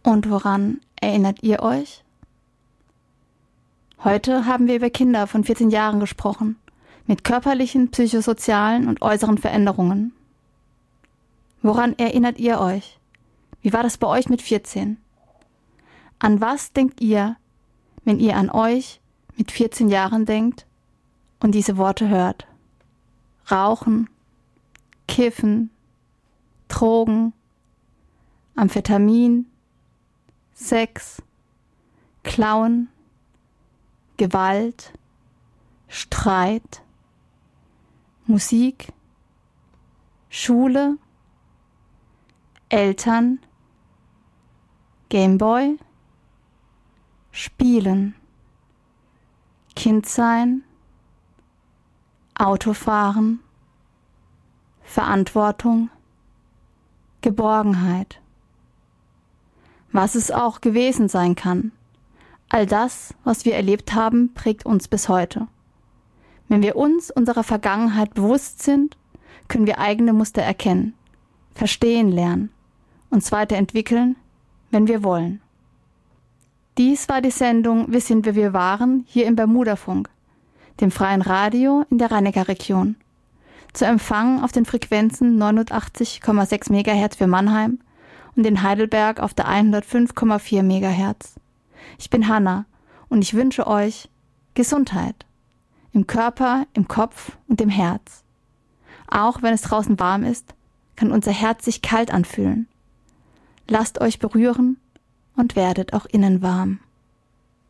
Und woran erinnert ihr euch? Heute haben wir über Kinder von 14 Jahren gesprochen, mit körperlichen, psychosozialen und äußeren Veränderungen. Woran erinnert ihr euch? Wie war das bei euch mit 14? An was denkt ihr, wenn ihr an euch mit 14 Jahren denkt und diese Worte hört? Rauchen, Kiffen, Drogen, Amphetamin, Sex, Klauen, Gewalt, Streit, Musik, Schule, Eltern, Gameboy, Spielen, Kind sein, Autofahren, Verantwortung, Geborgenheit. Was es auch gewesen sein kann. All das, was wir erlebt haben, prägt uns bis heute. Wenn wir uns unserer Vergangenheit bewusst sind, können wir eigene Muster erkennen, verstehen lernen, uns weiterentwickeln, wenn wir wollen. Dies war die Sendung Wie sind wir waren hier im Bermudafunk, dem freien Radio in der Rhein-Neckar-Region. Zu empfangen auf den Frequenzen 89,6 MHz für Mannheim und in Heidelberg auf der 105,4 MHz. Ich bin Hanna und ich wünsche euch Gesundheit. Im Körper, im Kopf und im Herz. Auch wenn es draußen warm ist, kann unser Herz sich kalt anfühlen. Lasst euch berühren und werdet auch innen warm.